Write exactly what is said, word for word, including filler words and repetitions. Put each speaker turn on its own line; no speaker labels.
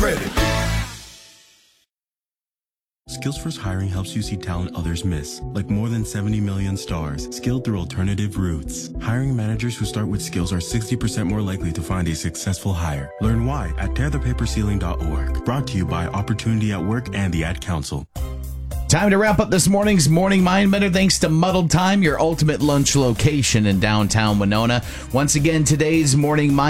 credit.
Skillsforce Hiring helps you see talent others miss, like more than seventy million stars, skilled through alternative routes. Hiring managers who start with skills are sixty percent more likely to find a successful hire. Learn why at tear the paper ceiling dot org. Brought to you by Opportunity at Work and the Ad Council.
Time to wrap up this morning's Morning Mind Bender. Thanks to Muddled Time, your ultimate lunch location in downtown Winona. Once again, today's Morning Mind